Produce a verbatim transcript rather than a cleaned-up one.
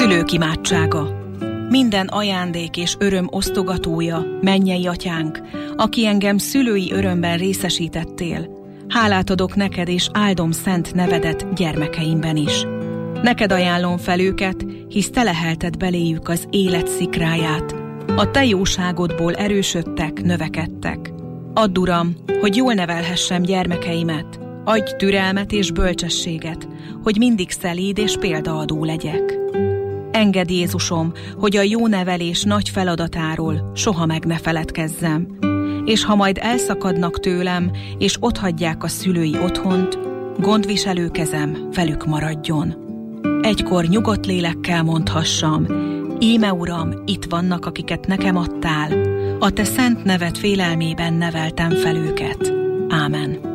Szülők imádsága. Minden ajándék és öröm osztogatója, mennyei atyánk, aki engem szülői örömben részesítettél, hálát adok neked és áldom szent nevedet gyermekeimben is. Neked ajánlom fel őket, hisz te lehelted beléjük az élet szikráját. A te jóságodból erősödtek, növekedtek. Add, Uram, hogy jól nevelhessem gyermekeimet. Adj türelmet és bölcsességet, hogy mindig szelíd és példaadó legyek. Engedd, Jézusom, hogy a jó nevelés nagy feladatáról soha meg ne feledkezzem, és ha majd elszakadnak tőlem, és otthagyják a szülői otthont, gondviselő kezem velük maradjon. Egykor nyugodt lélekkel mondhassam, íme, Uram, itt vannak, akiket nekem adtál, a te szent neved félelmében neveltem fel őket. Ámen.